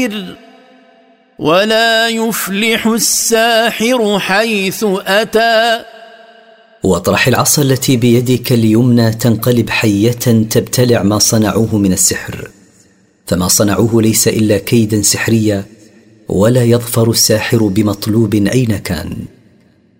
ولا يفلح الساحر حيث أتى. واطرح العصا التي بيدك اليمنى تنقلب حية تبتلع ما صنعوه من السحر، فما صنعوه ليس إلا كيدا سحريا، ولا يظفر الساحر بمطلوب أين كان.